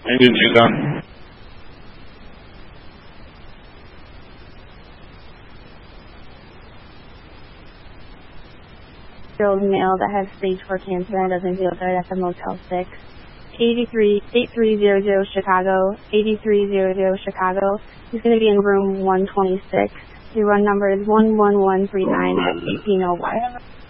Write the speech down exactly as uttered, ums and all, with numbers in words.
Engine two down. Old male that has stage four cancer and doesn't feel good at the Motel six. eighty-three, eighty-three hundred Chicago, eighty-three hundred Chicago. He's going to be in room one twenty-six. The run number is one one one three nine at eighteen oh one.